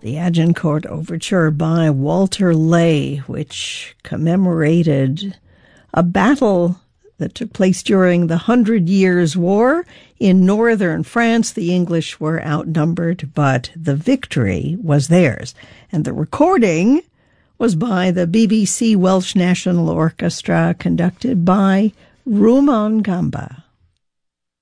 the Agincourt Overture by Walter Ley, which commemorated a battle that took place during the 100 Years' War. In northern France, the English were outnumbered, but the victory was theirs. And the recording was by the BBC Welsh National Orchestra, conducted by Rumon Gamba.